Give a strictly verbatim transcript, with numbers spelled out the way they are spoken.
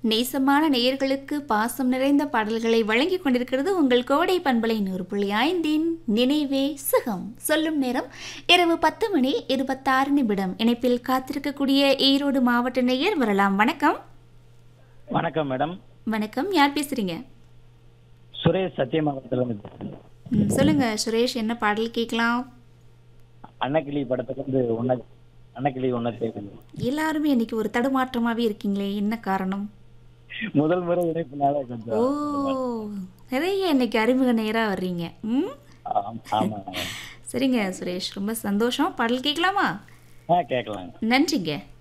நேசமான நேயர்களுக்கு பாசம் நிறைந்த பாடல்களை வழங்கிக் கொண்டிருக்கிறது உங்கள் கோடை பண்பலை நூறு புள்ளி ஐந்தின் நினைவே சுகம். சொல்லும் நேரம் இரவு பத்து மணி இருபத்தாறு நிமிடம். இணைப்பில் காத்திருக்கக்கூடிய ஈரோடு மாவட்ட நேயர் வரலாம். வணக்கம். வணக்கம் மேடம். வணக்கம். யார் பேசுறீங்க? சுரேஷ் சத்தியமங்கலத்துல. ம், சொல்லுங்க சுரேஷ், என்ன பாடல் கேட்கலாம்? அன்னக்கிளி படத்துல இருந்து ஒன்ன அன்னக்கிளி ஒன்ன தேவை. எல்லாருமே இன்னைக்கு ஒரு தடுமாற்றமாவே இருக்கீங்களே, என்ன காரணம்? முதல் முறை இணைப்புனால ஓ, கொஞ்சம் நிறைய இன்னைக்கு அறிமுக நேரா வர்றீங்க. ம், ஆம், ஆமா. சரிங்க சுரேஷ், ரொம்ப சந்தோஷம். பாடல் கேட்கலாமா? ஆ கேட்கலாங்க. நன்றிங்க.